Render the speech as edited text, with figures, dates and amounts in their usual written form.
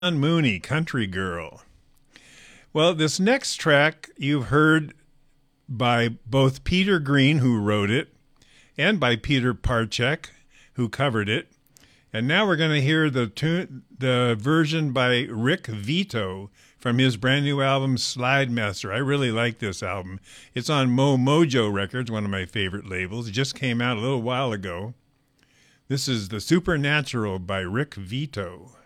Mooney, Country Girl. Well, this next track you've heard by both Peter Green, who wrote it, and by Peter Parchek, who covered it. And now we're going to hear the version by Rick Vito from his brand new album, Slide Master. I really like this album. It's on Mojo Records, one of my favorite labels. It just came out a little while ago. This is The Supernatural by Rick Vito.